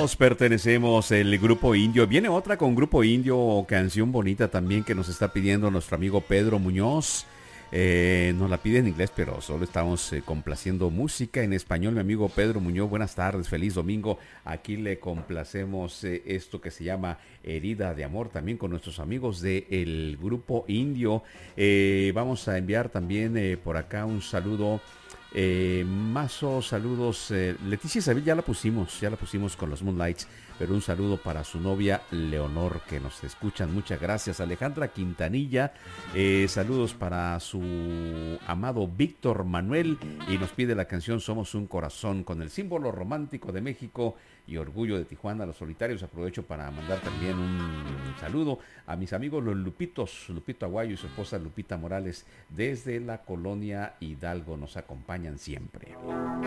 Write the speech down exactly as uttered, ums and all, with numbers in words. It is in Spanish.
todos pertenecemos el Grupo Indio. Viene otra con Grupo Indio, canción bonita también que nos está pidiendo nuestro amigo Pedro Muñoz. Eh, nos la pide en inglés, pero solo estamos eh, complaciendo música en español. Mi amigo Pedro Muñoz, buenas tardes, feliz domingo. Aquí le complacemos eh, esto que se llama Herida de Amor, también con nuestros amigos del Grupo Indio. Eh, vamos a enviar también eh, por acá un saludo. Eh, Mazo, saludos. Eh, Leticia Isabel ya la pusimos, ya la pusimos con los Moonlights, pero un saludo para su novia Leonor, que nos escuchan. Muchas gracias. Alejandra Quintanilla, eh, saludos para su amado Víctor Manuel, y nos pide la canción Somos un Corazón, con el símbolo romántico de México y orgullo de Tijuana, los solitarios. Aprovecho para mandar también un saludo a mis amigos los Lupitos, Lupito Aguayo y su esposa Lupita Morales, desde la colonia Hidalgo, nos acompañan siempre.